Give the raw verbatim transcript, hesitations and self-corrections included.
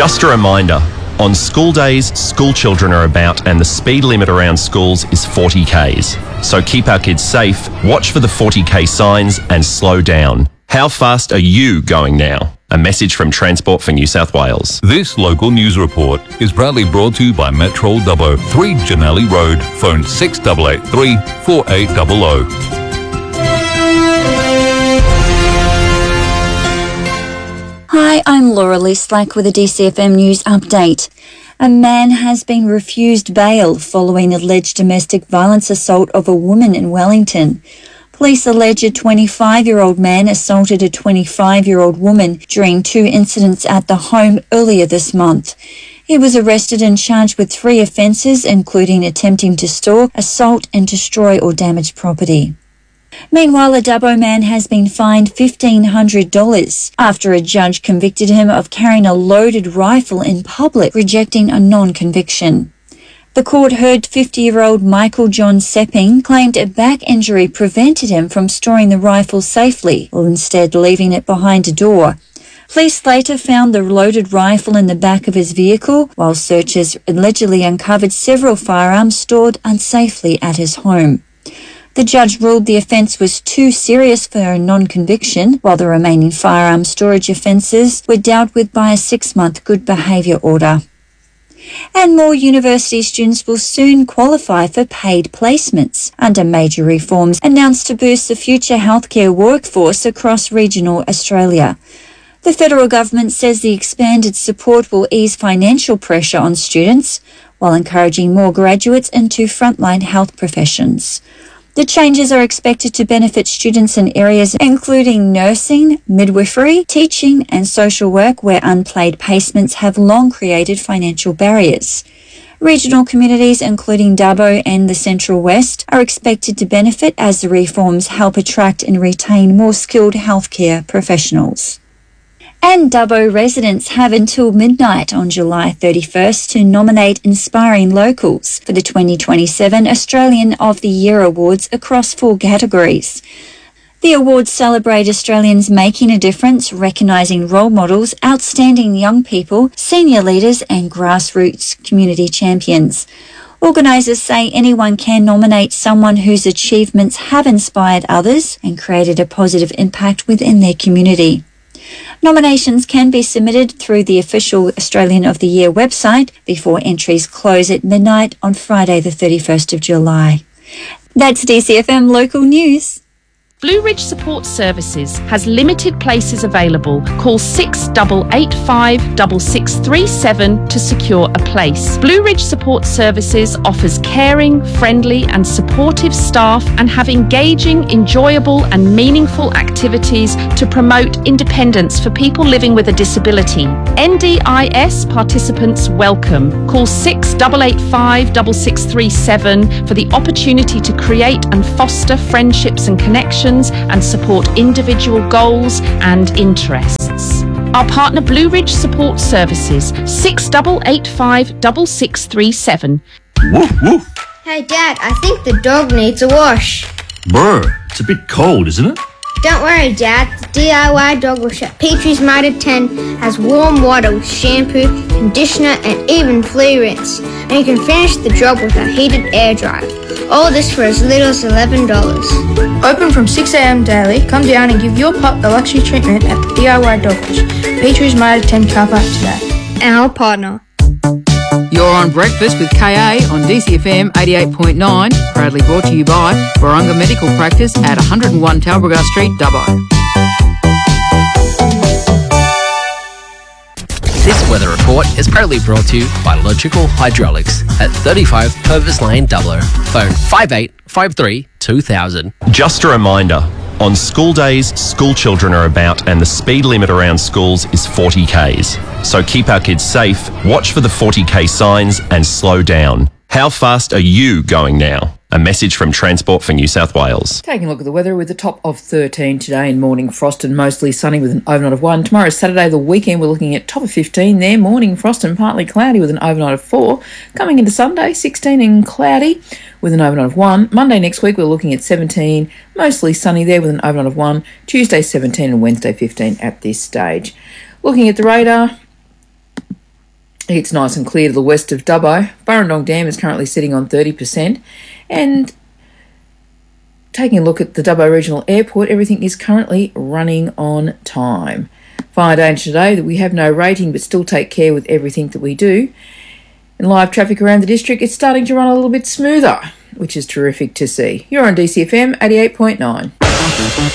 Just a reminder, on school days, school children are about and the speed limit around schools is forty kays. So keep our kids safe, watch for the forty k signs and slow down. How fast are you going now? A message from Transport for New South Wales. This local news report is proudly brought to you by Metrol Dubbo, three Janelli Road, phone six eight eight three, four eight zero zero. Hi, I'm Laura Lee Slack with a D C F M News update. A man has been refused bail following alleged domestic violence assault of a woman in Wellington. Police allege a twenty-five-year-old man assaulted a twenty-five-year-old woman during two incidents at the home earlier this month. He was arrested and charged with three offences, including attempting to stalk, assault and destroy or damage property. Meanwhile, a Dubbo man has been fined fifteen hundred dollars after a judge convicted him of carrying a loaded rifle in public, rejecting a non-conviction. The court heard fifty-year-old Michael John Sepping claimed a back injury prevented him from storing the rifle safely, while instead leaving it behind a door. Police later found the loaded rifle in the back of his vehicle, while searchers allegedly uncovered several firearms stored unsafely at his home. The judge ruled the offence was too serious for a non-conviction, while the remaining firearm storage offences were dealt with by a six-month good behaviour order. And more university students will soon qualify for paid placements under major reforms announced to boost the future healthcare workforce across regional Australia. The federal government says the expanded support will ease financial pressure on students while encouraging more graduates into frontline health professions. The changes are expected to benefit students in areas including nursing, midwifery, teaching and social work where unpaid placements have long created financial barriers. Regional communities including Dubbo and the Central West are expected to benefit as the reforms help attract and retain more skilled healthcare professionals. And Dubbo residents have until midnight on July thirty-first to nominate inspiring locals for the twenty twenty-seven Australian of the Year Awards across four categories. The awards celebrate Australians making a difference, recognising role models, outstanding young people, senior leaders and grassroots community champions. Organisers say anyone can nominate someone whose achievements have inspired others and created a positive impact within their community. Nominations can be submitted through the official Australian of the Year website before entries close at midnight on Friday the thirty-first of July. That's D C F M Local News. Blue Ridge Support Services has limited places available. Call six eight eight five, six six three seven to secure a place. Blue Ridge Support Services offers caring, friendly and supportive staff and have engaging, enjoyable and meaningful activities to promote independence for people living with a disability. N D I S participants welcome. Call six eight eight five, six six three seven for the opportunity to create and foster friendships and connections and support individual goals and interests. Our partner Blue Ridge Support Services, six eight eight five, six six three seven. Woof, woof. Hey Dad, I think the dog needs a wash. Bro, it's a bit cold, isn't it? Don't worry Dad, the D I Y dog wash at Petrie's Mitre ten has warm water with shampoo, conditioner and even flea rinse. And you can finish the job with a heated air dryer. All this for as little as eleven dollars. Open from six a m daily. Come down and give your pup the luxury treatment at the D I Y Dog Wash, Petrie's Mitre ten car park today. Our partner. You're on Breakfast with K A on D C F M eighty-eight point nine, proudly brought to you by Warunga Medical Practice at one hundred and one Talbragar Street, Dubbo. This weather report is proudly brought to you by Logical Hydraulics at thirty-five Purvis Lane, Dubbo. Phone five eight five three two thousand. Just a reminder, on school days, school children are about and the speed limit around schools is forty kays. So keep our kids safe, watch for the forty k signs and slow down. How fast are you going now? A message from Transport for New South Wales. Taking a look at the weather with a top of thirteen today and morning frost and mostly sunny with an overnight of one. Tomorrow, Saturday, the weekend, we're looking at top of fifteen there, morning frost and partly cloudy with an overnight of four. Coming into Sunday, sixteen and cloudy with an overnight of one. Monday next week, we're looking at seventeen, mostly sunny there with an overnight of one. Tuesday, seventeen and Wednesday, fifteen at this stage. Looking at the radar, It's nice and clear to the west of Dubbo. Burrendong Dam is currently sitting on thirty percent. And taking a look at the Dubbo Regional Airport, everything is currently running on time. Fire danger today that we have no rating, but still take care with everything that we do. And live traffic around the district, it's starting to run a little bit smoother, which is terrific to see. You're on D C F M eighty-eight point nine.